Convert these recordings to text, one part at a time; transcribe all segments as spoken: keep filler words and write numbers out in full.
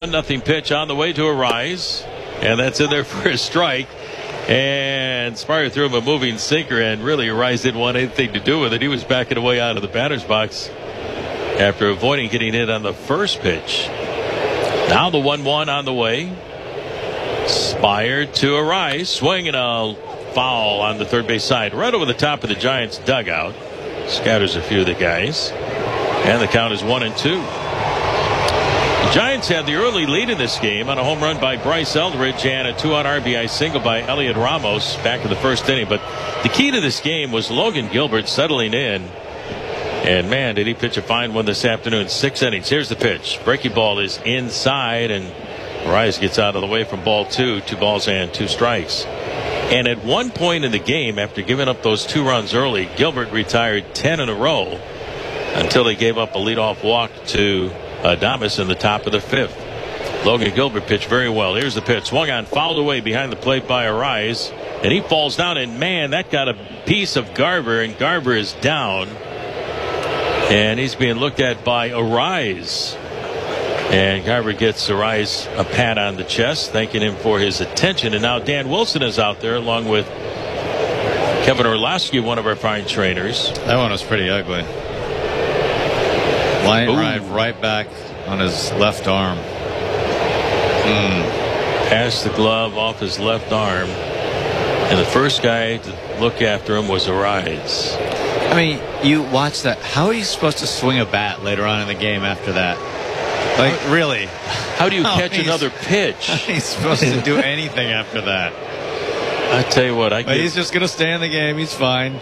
one nothing pitch on the way to Arise, and that's in there for a strike. And Spire threw him a moving sinker, and really Arise didn't want anything to do with it. He was backing away out of the batter's box after avoiding getting hit on the first pitch. Now the one one on the way. Spire to Arise, swing and a foul on the third base side, right over the top of the Giants dugout. Scatters a few of the guys, and the count is one and two. The Giants had the early lead in this game on a home run by Bryce Eldridge and a two-out R B I single by Elliot Ramos back in the first inning. But the key to this game was Logan Gilbert settling in. And man, did he pitch a fine one this afternoon. Six innings. Here's the pitch. Breaking ball is inside, and Rice gets out of the way from ball two. Two balls and two strikes. And at one point in the game, after giving up those two runs early, Gilbert retired ten in a row until he gave up a leadoff walk to Adames in the top of the fifth. Logan Gilbert pitched very well. Here's the pitch. Swung on, fouled away behind the plate by Arise. And he falls down, and man, that got a piece of Garver, and Garver is down. And he's being looked at by Arise. And Garver gets Arise a pat on the chest, thanking him for his attention. And now Dan Wilson is out there along with Kevin Orlowski, one of our fine trainers. That one was pretty ugly. Line drive right back on his left arm. Mm. Passed the glove off his left arm. And the first guy to look after him was Arise. I mean, you watch that. How are you supposed to swing a bat later on in the game after that? Like, really? How do you how catch another pitch? He's supposed to do anything after that. I tell you what, I but get, he's just going to stay in the game. He's fine.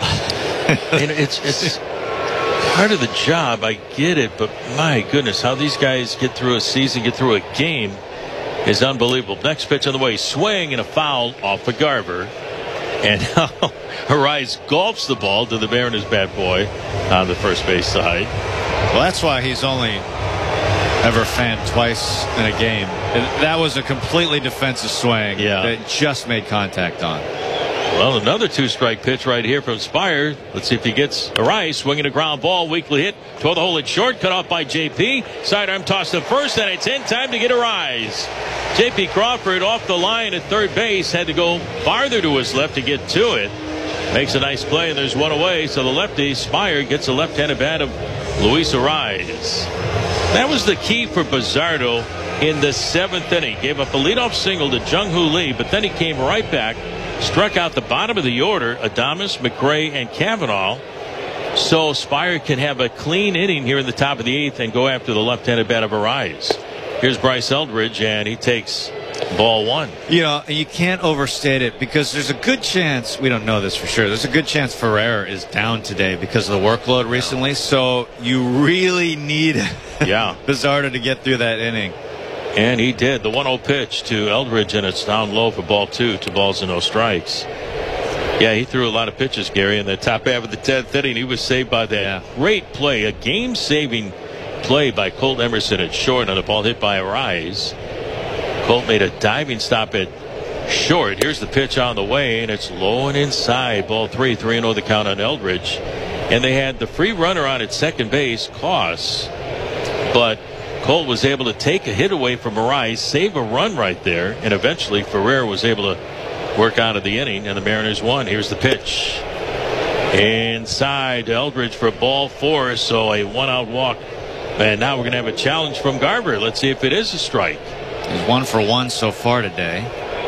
And it's it's part of the job. I get it, but my goodness, how these guys get through a season, get through a game, is unbelievable. Next pitch on the way, swing and a foul off of Garver, and now Arise golfs the ball to the Mariners bat boy on the first base side. Well, that's why he's only ever fanned twice in a game. And that was a completely defensive swing yeah. that just made contact on. Well, another two-strike pitch right here from Spire. Let's see if he gets Arise. Swinging a ground ball, weakly hit toward the hole at short, cut off by J P. Sidearm toss to first, and it's in time to get Arise. J P Crawford off the line at third base, had to go farther to his left to get to it. Makes a nice play, and there's one away. So the lefty, Spire, gets a left-handed bat of Luis Arise. That was the key for Bizzardo in the seventh inning. Gave up a leadoff single to Jung-Hoo Lee, but then he came right back, struck out the bottom of the order, Adames, McRae, and Cavanaugh. So Spire can have a clean inning here in the top of the eighth and go after the left-handed bat of Arise. Here's Bryce Eldridge, and he takes ball one. You know, you can't overstate it because there's a good chance, we don't know this for sure, there's a good chance Ferrer is down today because of the workload recently. So you really need yeah. Bizzardo to get through that inning. And he did. The one oh pitch to Eldridge, and it's down low for ball two. Two balls and no strikes. Yeah, he threw a lot of pitches, Gary, in the top half of the tenth inning. He was saved by that yeah. great play, a game-saving play by Colt Emerson at short on a ball hit by Arise. Colt made a diving stop at short. Here's the pitch on the way, and it's low and inside. Ball three, three and oh the count on Eldridge. And they had the free runner on at second base, Koss, but Colt was able to take a hit away from Arise, save a run right there, and eventually Ferrer was able to work out of the inning, and the Mariners won. Here's the pitch. Inside to Eldridge for ball four, so a one-out walk. And now we're going to have a challenge from Garver. Let's see if it is a strike. He's one for one so far today.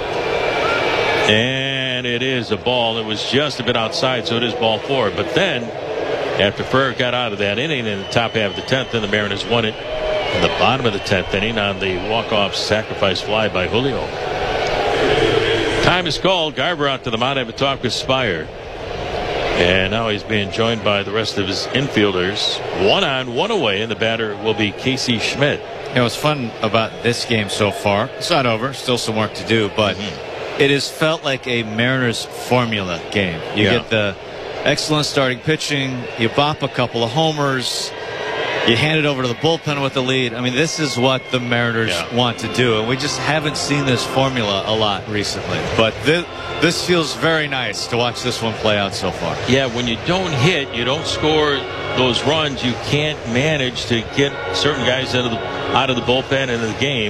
And it is a ball. It was just a bit outside, so it is ball four. But then, after Ferrer got out of that inning in the top half of the tenth, then the Mariners won it in the bottom of the tenth inning on the walk-off sacrifice fly by Julio. Time is called. Garver out to the mound, have a talk with Spire. And now he's being joined by the rest of his infielders. One on, one away, and the batter will be Casey Schmidt. You know, what's fun about this game so far, it's not over, still some work to do, but mm-hmm. it has felt like a Mariners formula game. You yeah. get the excellent starting pitching, you bop a couple of homers, you hand it over to the bullpen with the lead. I mean, this is what the Mariners yeah. want to do, and we just haven't seen this formula a lot recently. But this, this feels very nice to watch this one play out so far. Yeah, when you don't hit, you don't score those runs, you can't manage to get certain guys out of the, out of the bullpen into the game.